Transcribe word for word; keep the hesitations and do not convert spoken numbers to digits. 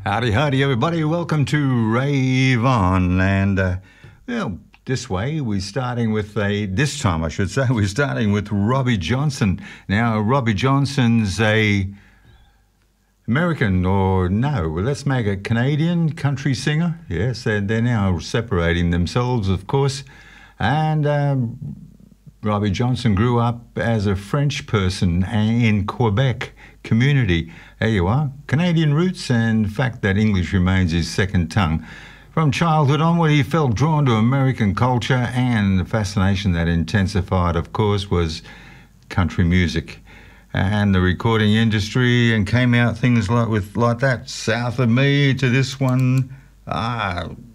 Howdy, howdy, everybody. Welcome to Rave On. And, uh, well, this way, we're starting with a, this time I should say, we're starting with Robbie Johnson. Now, Robbie Johnson's a American, or no, well, let's make a Canadian country singer. Yes, they're, they're now separating themselves, of course. And um, Robbie Johnson grew up as a French person in Quebec community. There you are, Canadian roots, and the fact that English remains his second tongue. From childhood onward, he felt drawn to American culture, and the fascination that intensified, of course, was country music and the recording industry, and came out things like with like that, South of Me, to this one, ah,